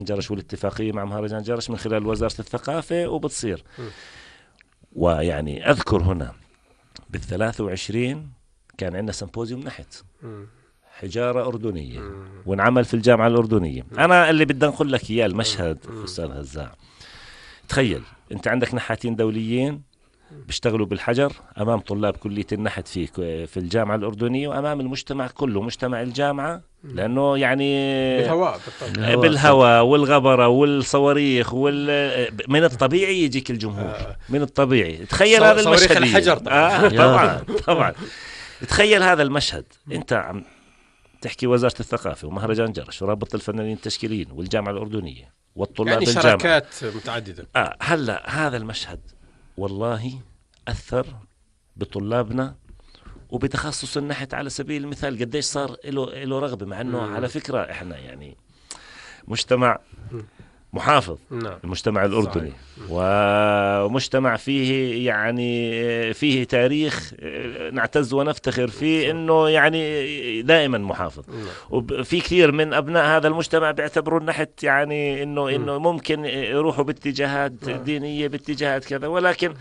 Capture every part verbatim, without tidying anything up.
جرش والاتفاقية مع مهرجان جرش من خلال وزارة الثقافة وبتصير. ويعني أذكر هنا بالثلاثة وعشرين كان عندنا سمبوزيوم نحت حجارة أردنية ونعمل في الجامعة الأردنية. أنا اللي بدي أقول لك إياه المشهد أستاذ هزاع، تخيل أنت عندك نحاتين دوليين بيشتغلوا بالحجر أمام طلاب كلية النحت في في الجامعة الأردنية وأمام المجتمع كله، مجتمع الجامعة، لأنه يعني بالهواء بالهواء والغبرة والصواريخ وال من الطبيعي يجيك الجمهور، من الطبيعي. تخيل هذا المشهد الحجر طبعا. آه طبعا طبعا تخيل هذا المشهد. أنت عم تحكي وزارة الثقافة ومهرجان جرش ورابطة الفنانين التشكيليين والجامعة الأردنية والطلاب يعني الجامعة، شراكات متعددة. آه هلا هذا المشهد والله أثر بطلابنا وبتخصص النحت على سبيل المثال. قديش صار له له رغبة، مع أنه على فكرة إحنا يعني مجتمع محافظ، نعم. المجتمع الأردني صحيح. ومجتمع فيه يعني فيه تاريخ نعتز ونفتخر فيه إنه يعني دائما محافظ. نعم. وفي كثير من أبناء هذا المجتمع بيعتبروا النحت يعني إنه إنه ممكن يروحوا باتجاهات نعم. دينية، باتجاهات كذا، ولكن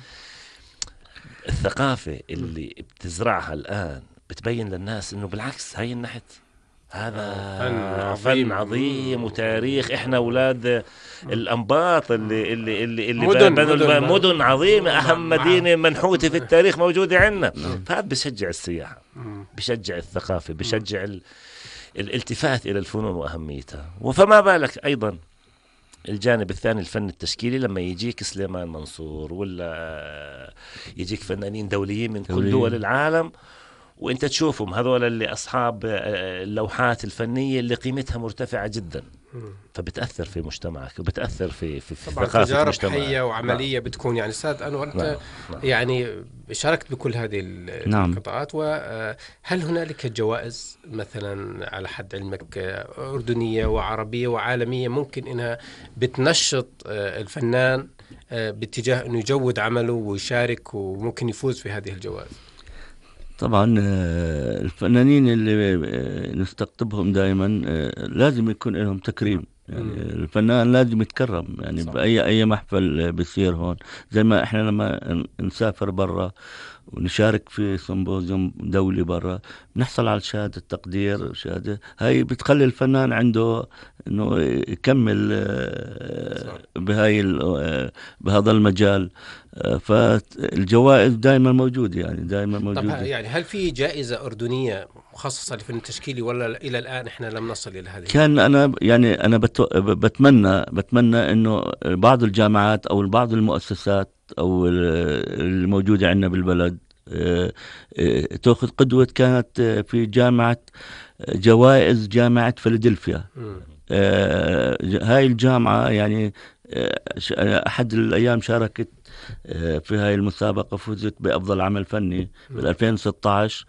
الثقافة اللي بتزرعها الآن بتبين للناس إنه بالعكس هاي النحت هذا آه فن عظيم وتاريخ. احنا اولاد الانباط اللي اللي اللي, اللي مدن, مدن, مدن عظيمه، اهم مدينه منحوته في التاريخ موجوده عندنا. فهذا بشجع السياحه، بشجع الثقافه، بشجع ال الالتفات الى الفنون واهميتها. وفما بالك ايضا الجانب الثاني الفن التشكيلي، لما يجيك سليمان منصور ولا يجيك فنانين دوليين من كل دول العالم وانت تشوفهم هذول اللي اصحاب اللوحات الفنيه اللي قيمتها مرتفعه جدا، فبتاثر في مجتمعك وبتاثر في في, في ثقافه مجتمعك. حيه وعمليه نعم. بتكون يعني استاذ انور انت نعم. نعم. يعني شاركت بكل هذه نعم. القطاعات، وهل هنالك جوائز مثلا على حد علمك اردنيه وعربيه وعالميه ممكن انها بتنشط الفنان باتجاه انه يجود عمله ويشارك وممكن يفوز في هذه الجوائز؟ طبعا الفنانين اللي نستقطبهم دائما لازم يكون لهم تكريم، يعني الفنان لازم يتكرم يعني صح. بأي أي محفل بيصير هون، زي ما احنا لما نسافر برا ونشارك في سيمبوزيوم دولي برا بنحصل على شهادة تقدير، شهادة هاي بتخلي الفنان عنده انه يكمل بهاي بهذا المجال. فالجوائز دائما موجودة، يعني دائما موجودة. طب يعني هل في جائزة أردنية مخصصة للفن التشكيلي ولا إلى الآن إحنا لم نصل إلى هذه؟ كان أنا يعني أنا بتمنى بتمنى إنه بعض الجامعات أو بعض المؤسسات أو الموجودة عندنا بالبلد تأخذ قدوة. كانت في جامعة جوائز جامعة فيلادلفيا، هاي الجامعة يعني أحد الأيام شاركت في هاي المسابقة، فوزت بأفضل عمل فني في ألفين وستة عشر.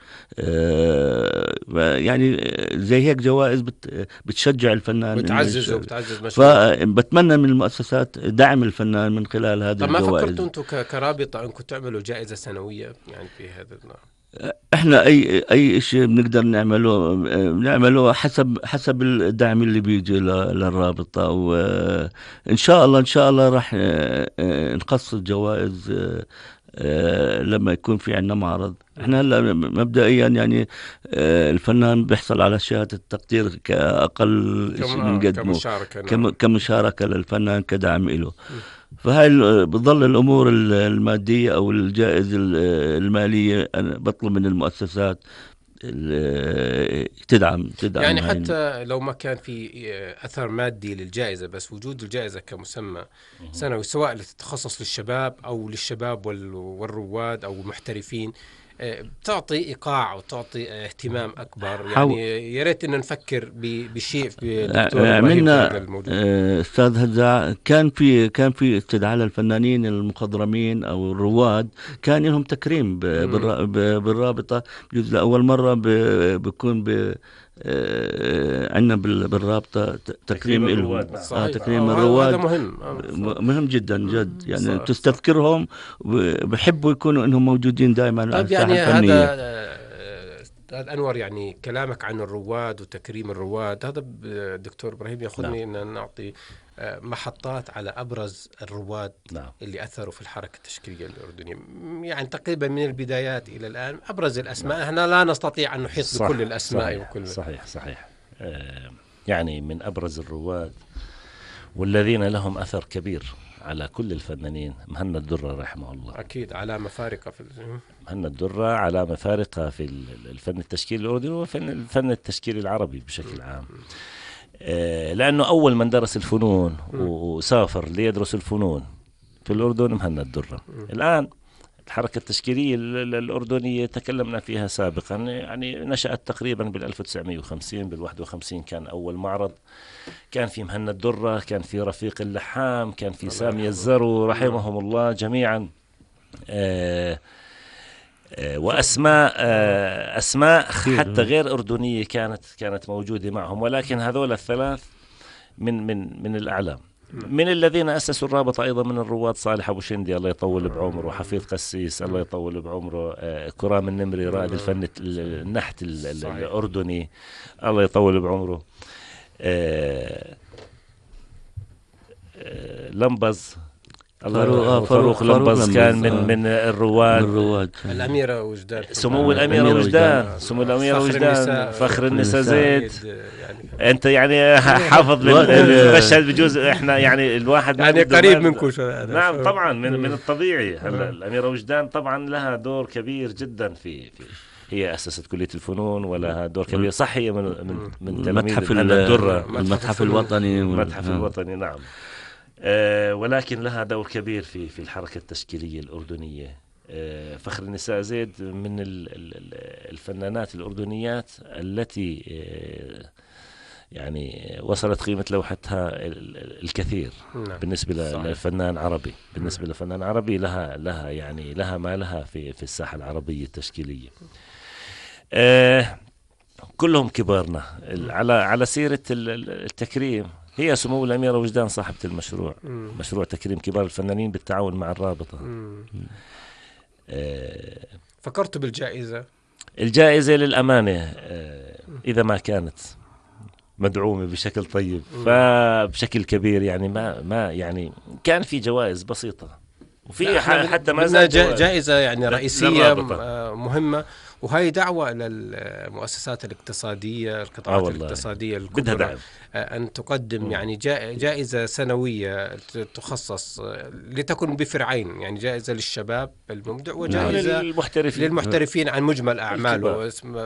يعني زي هيك جوائز بتشجع الفنان وتعزز وبتعزز مشروع. فبتمنى من المؤسسات دعم الفنان من خلال هذه الجوائز. طب ما فكرتوا أنتم كرابطة أنكم تعملوا جائزة سنوية يعني في هذا النوع؟ احنا اي اي شيء بنقدر نعمله نعمله حسب حسب الدعم اللي بيجي للرابطه، وان شاء الله ان شاء الله راح نخصص جوائز لما يكون في عندنا معرض. احنا هلا مبدئيا يعني الفنان بيحصل على شهاده تقدير كاقل شيء بنقدمه كمشاركه نعم. كمشاركه للفنان كدعم له. فهاي بتظل الأمور المادية أو الجائزة المالية أنا بطلب من المؤسسات تدعم تدعم يعني حتى لو ما كان في أثر مادي للجائزة، بس وجود الجائزة كمسمى سنوي سواء لتتخصص للشباب أو للشباب والرواد أو المحترفين بتعطي إيقاع وتعطي اهتمام أكبر. يعني يا ريت إن نفكر بشيء في دكتور عملنا أستاذ هزاع. كان في كان في استدعاء للفنانين المخضرمين أو الرواد، كان لهم تكريم بالرابطة. بجوز لأول مرة بيكون ب عندنا بالرابطة تكريم لهم. آه تكريم الرواد هذا مهم مهم جدا جد، يعني صح تستذكرهم وبحبوا يكونوا انهم موجودين دائما على الساحة يعني الفنية. هذا أستاذ أنور يعني كلامك عن الرواد وتكريم الرواد هذا دكتور إبراهيم ياخذني ان نعطي محطات على أبرز الرواد نعم. اللي أثروا في الحركة التشكيلية الأردنية، يعني تقريبا من البدايات إلى الآن أبرز الأسماء. نعم. احنا لا نستطيع أن نحيط صح بكل الأسماء. صحيح وكل صحيح صحيح آه يعني من أبرز الرواد والذين لهم أثر كبير على كل الفنانين مهنا الدرة رحمه الله. أكيد علامة فارقة في مهنا الدرة علامة فارقة في الفن التشكيلي الأردني وفن الفن التشكيلي العربي بشكل عام، آه لأنه أول من درس الفنون وسافر ليدرس الفنون في الأردن مهنا الدرة. الآن الحركة التشكيلية الأردنية تكلمنا فيها سابقا، يعني نشأت تقريبا بالألف وتسعمائة وخمسين، بالواحد وخمسين كان أول معرض، كان في مهنا الدرة، كان في رفيق اللحام، كان في سامي الزرو رحمهم الله جميعا، آه آه وأسماء آه أسماء حتى غير أردنية كانت كانت موجودة معهم، ولكن هذول الثلاث من من من الأعلام. من الذين أسسوا الرابطة أيضا من الرواد صالح أبو شندي الله يطول بعمره، وحفيظ قسيس الله يطول بعمره، آه كرام النمري رائد الفن النحت الأردني الله يطول بعمره، آه آه لمبز فاروق, فاروق لمبز كان من من الرواد. الرواد الأميرة وجدان، سمو الأميرة وجدان، سمو الأميرة وجدان، فخر النساء زيد. يعني أنت يعني حافظ المشهد بجوز إحنا يعني الواحد يعني قريب منكم. نعم طبعا من من الطبيعي. هلا الأميرة وجدان طبعا لها دور كبير جدا في في هي أسست كلية الفنون ولها دور كبير، صح هي من من من المتحف الدرة، المتحف الوطني المتحف الوطني نعم، أه ولكن لها دور كبير في في الحركة التشكيلية الأردنية. أه فخر النساء زيد من الفنانات الأردنيات التي أه يعني وصلت قيمة لوحتها الكثير. نعم. بالنسبة للفنان عربي، بالنسبة لفنان عربي لها لها يعني لها ما لها في في الساحة العربية التشكيلية. أه كلهم كبارنا. على على سيرة التكريم، هي سمو الأميرة وجدان صاحبة المشروع، مم. مشروع تكريم كبار الفنانين بالتعاون مع الرابطة. آه فكرت بالجائزة؟ الجائزة للأمانة آه إذا ما كانت مدعومة بشكل طيب مم. فبشكل كبير يعني ما ما يعني كان في جوائز بسيطة، وفي حتى ما زال جائزة يعني رئيسية مهمة، وهي دعوة إلى المؤسسات الاقتصادية، القطاعات الاقتصادية بدها دعم أن تقدم م. يعني جائزة سنوية تخصص لتكون بفرعين، يعني جائزة للشباب المبدع وجائزة للمحترفين, للمحترفين عن مجمل أعماله.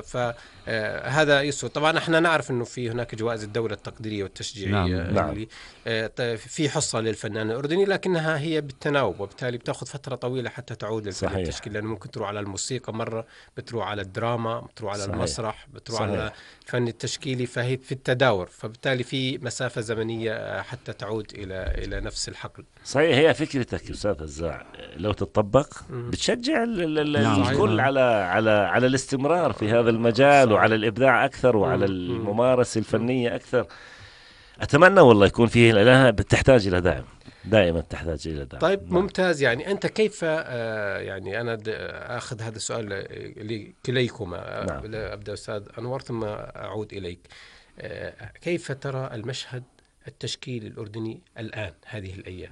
فهذا يسوى. طبعا احنا نعرف أنه في هناك جوائز الدولة التقديرية والتشجيعية. نعم. اللي في حصة للفنان الأردني، لكنها هي بالتناوب، وبالتالي بتأخذ فترة طويلة حتى تعود للفن التشكيلي، لأنه ممكن تروح على الموسيقى مرة، بتروح على الدراما، بتروح على صحيح. المسرح، بتروح صحيح. على الفن التشكيلي، فهي في التداور، فبالتالي في مسافة زمنية حتى تعود إلى إلى نفس الحقل. صحيح. هي فكرتك أستاذ هزاع لو تطبق بتشجع الكل على على على الاستمرار في هذا المجال، صحيح. وعلى الإبداع أكثر، وعلى الممارسة الفنية أكثر. أتمنى والله يكون فيه، لها بتحتاج إلى دعم، دائما تحتاج إلى دعم. طيب نعم. ممتاز. يعني أنت كيف آه يعني أنا أخذ هذا السؤال لكليكما. نعم. أبدأ أستاذ أنور ثم أعود إليك. آه كيف ترى المشهد التشكيلي الأردني الآن هذه الأيام؟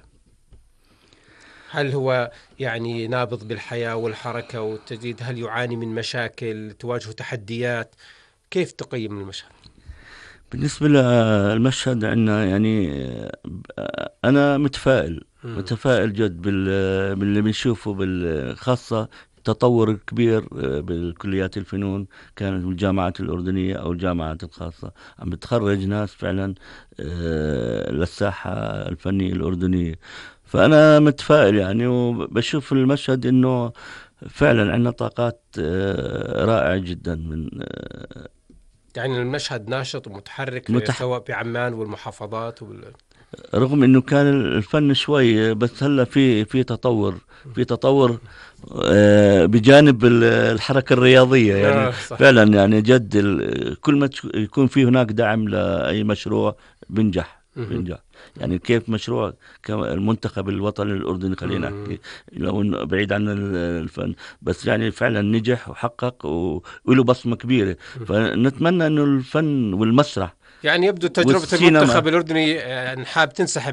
هل هو يعني نابض بالحياة والحركة والتجديد؟ هل يعاني من مشاكل، تواجه تحديات؟ كيف تقيم المشهد؟ بالنسبة للمشهد عندنا يعني أنا متفائل م. متفائل جد باللي بنشوفه، بالخاصة تطور كبير بالكليات الفنون، كانت بالجامعات الأردنية أو الجامعات الخاصة عم بتخرج ناس فعلا للساحة الفنية الأردنية. فأنا متفائل يعني، وبشوف المشهد إنه فعلا عندنا طاقات رائعة جدا. من يعني المشهد ناشط ومتحرك متح... سواء بعمان والمحافظات وبال... رغم انه كان الفن شوي، بس هلا في في تطور في تطور آه بجانب الحركة الرياضية يعني. آه فعلا يعني جد كل ما يكون في هناك دعم لأي مشروع بنجح بنجح يعني. كيف مشروع المنتخب الوطني الأردني خلينا نحكي، لو إنه بعيد عن الفن، بس يعني فعلا نجح وحقق وله بصمة كبيرة. فنتمنى إنه الفن والمسرح يعني يبدو تجربة المنتخب الأردني حاب تنسحب